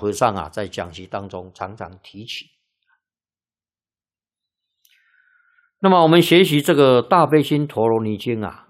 和尚啊在讲习当中常常提起。那么我们学习这个大悲心陀罗尼经啊，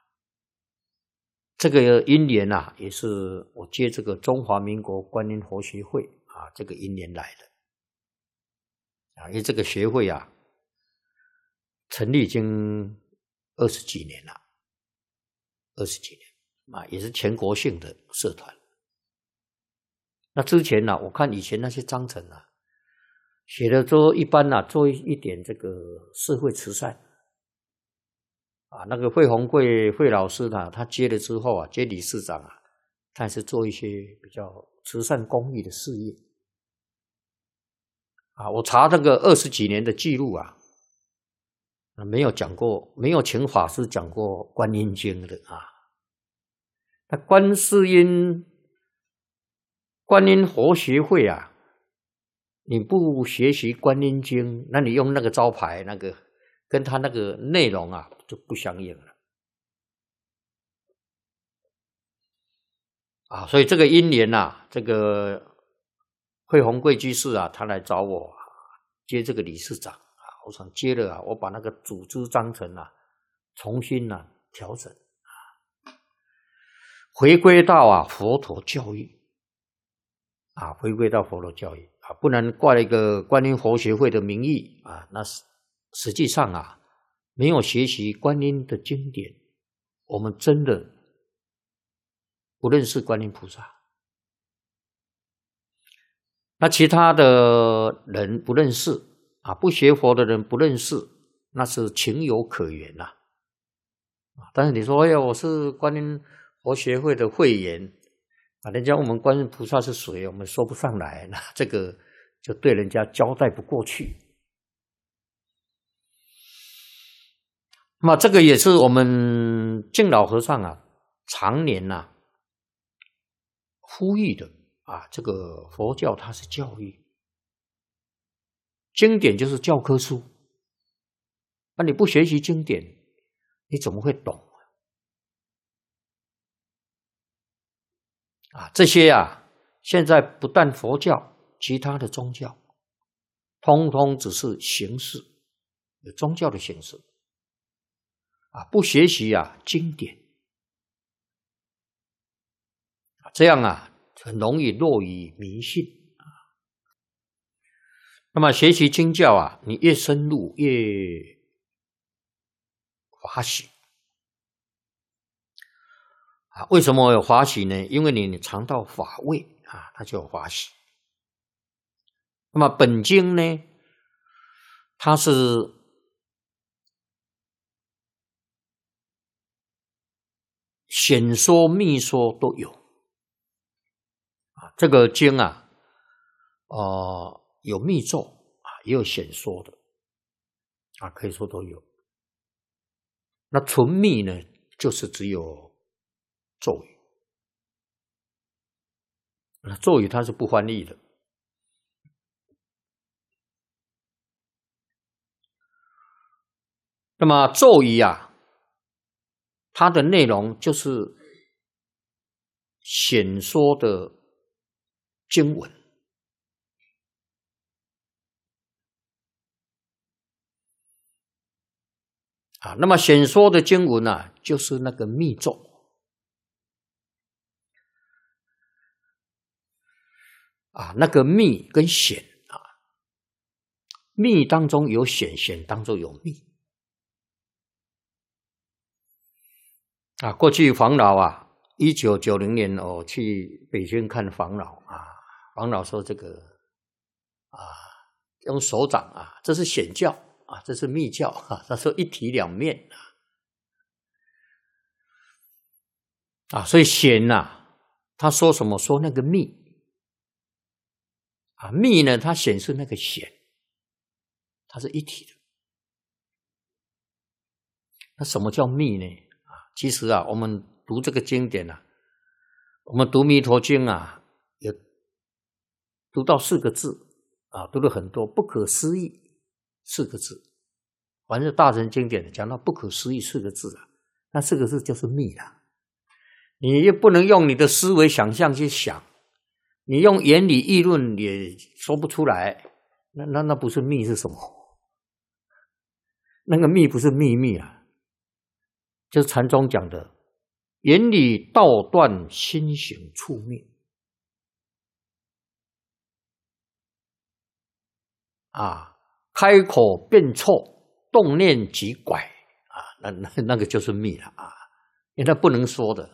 这个因缘啊，也是我接这个中华民国观音佛学会啊这个因缘来的啊，因为这个学会啊成立已经20几年了，20几年啊，也是全国性的社团。那之前呢，我看以前那些章程啊，写的都一般啊，做一点这个社会慈善啊。那个惠宏贵惠老师呢，他接了之后啊，接理事长啊，他也是做一些比较慈善公益的事业啊。我查这个20几年的记录啊，没有讲过，没有请法师讲过观音经的啊。那观音佛学会啊，你不学习观音经，那你用那个招牌，那个跟他那个内容啊就不相应了啊。所以这个因缘啊，这个惠宏贵居士啊，他来找我接这个理事长啊，我想接了啊，我把那个组织章程啊重新啊调整啊，回归到啊佛陀教育啊，回归到佛陀教育啊，不能挂了一个观音佛学会的名义啊，那实际上啊没有学习观音的经典，我们真的不认识观音菩萨。那其他的人不认识啊，不学佛的人不认识，那是情有可原呐。但是你说，哎呀，我是观音佛学会的会员啊，人家问我们观音菩萨是谁，我们说不上来，那这个就对人家交代不过去。那么这个也是我们敬老和尚啊常年啊呼吁的啊，这个佛教它是教育，经典就是教科书，那你不学习经典，你怎么会懂啊？这些啊，现在不但佛教，其他的宗教，通通只是形式，有宗教的形式啊，不学习啊经典啊，这样啊很容易落于迷信啊。那么学习经教啊，你越深入越欢喜啊。为什么有欢喜呢？因为你尝到法味啊，它就有欢喜。那么本经呢，它是显说密说都有啊。这个经啊有密咒啊，也有显说的啊，可以说都有。那纯密呢，就是只有咒语，咒语它是不翻译的。那么咒语啊，它的内容就是显说的经文啊。那么显说的经文啊，就是那个密咒啊，那个密跟显啊，密当中有显，显当中有密啊。过去黄老啊，1990年我去北京看黄老啊，黄老说这个啊，用手掌啊，这是显教啊，这是密教啊，他说一体两面啊，所以显啊，他说什么？说那个密啊，密呢，它显示那个显，它是一体的。那什么叫密呢？啊，其实啊，我们读这个经典啊，我们读弥陀经啊，有读到4个字啊，读了很多不可思议4个字。凡是大乘经典讲到不可思议4个字啊，那4个字就是密了。你又不能用你的思维想象去想， 你用言理议论也说不出来，那不是密是什么？那个密不是秘密啊，就是禅宗讲的言理道断，心行处灭啊，开口便错，动念即拐啊，那个就是密了啊，因为它不能说的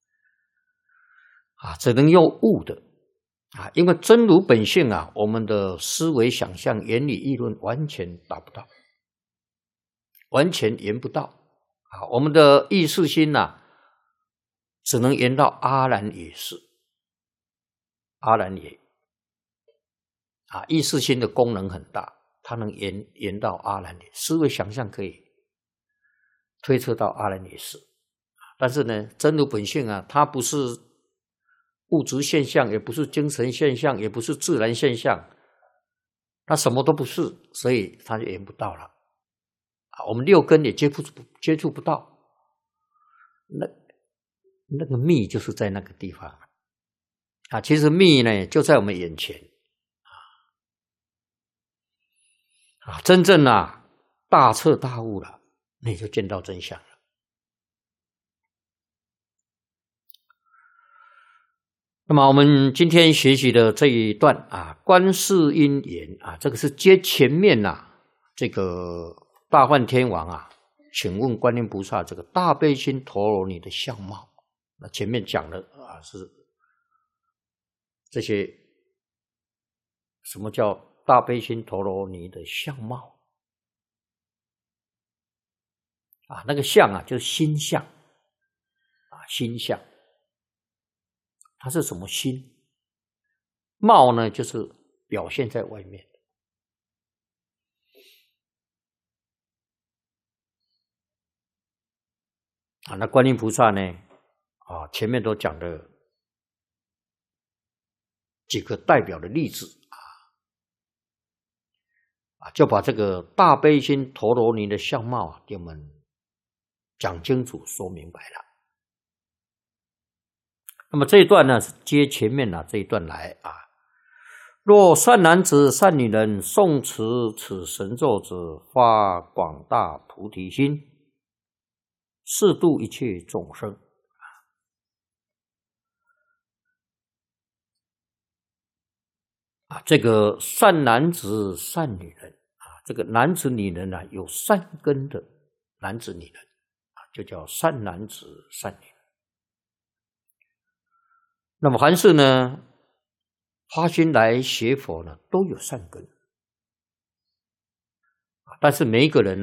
啊，只能用悟的啊，因为真如本性啊，我们的思维想象、言理议论完全达不到，完全言不到啊，我们的意识心只能言到阿兰也是，阿兰也啊，意识心的功能很大，它能言到阿兰也，思维想象可以推测到阿兰也是，但是呢，真如本性啊，它不是物质现象，也不是精神现象，也不是自然现象，它什么都不是，所以它就言不到了啊。我们六根也接触不到，那个密就是在那个地方啊。其实密呢就在我们眼前啊，真正大彻大悟了，你就见到真相了。那么我们今天学习的这一段观世音言这个是接前面这个大梵天王请问观音菩萨这个大悲心陀罗尼的相貌。那前面讲的是这些什么叫大悲心陀罗尼的相貌那个相就是心相心相。它是什么心？貌呢，就是表现在外面那观音菩萨呢前面都讲了几个代表的例子就把这个大悲心陀罗尼的相貌给我们讲清楚说明白了。那么这一段呢是接前面这一段来若善男子善女人诵持此神咒者，发广大菩提心，誓度一切众生这个善男子善女人这个男子女人有善根的男子女人就叫善男子善女人。那么凡是呢发心来学佛呢都有善根但是每一个人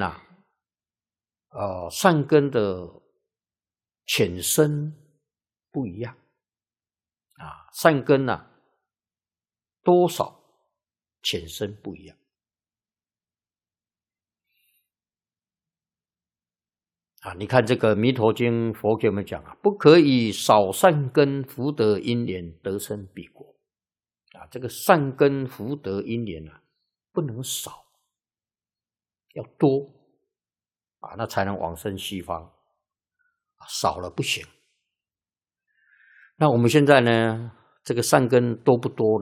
善根的浅深不一样善根多少浅深不一样你看这个弥陀经佛给我们讲不可以少善根福德因缘得生彼国这个善根福德因缘不能少，要多那才能往生西方少了不行。那我们现在呢这个善根多不多呢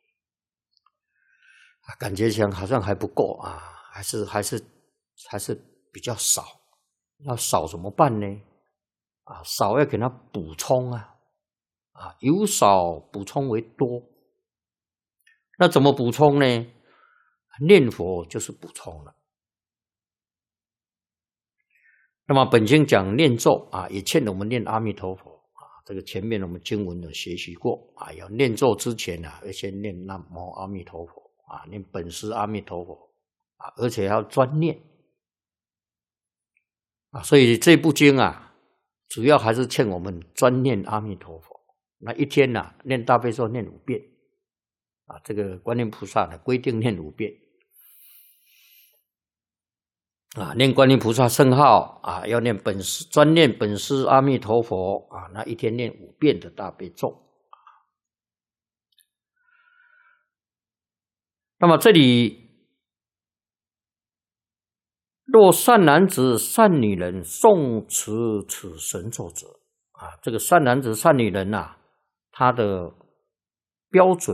感觉上好像还不够还是比较少。要少怎么办呢少要给它补充由少补充为多。那怎么补充呢？念佛就是补充了。那么本经讲念咒也欠我们念阿弥陀佛这个前面我们经文有学习过要念咒之前要先念南无阿弥陀佛念本师阿弥陀佛而且要专念所以这部经主要还是欠我们专念阿弥陀佛。那一天念大悲咒念5遍这个观音菩萨规定念5遍念观音菩萨圣号要念专念本师阿弥陀佛那一天念5遍的大悲咒那么这里若善男子善女人诵持此神咒者这个善男子善女人他的标准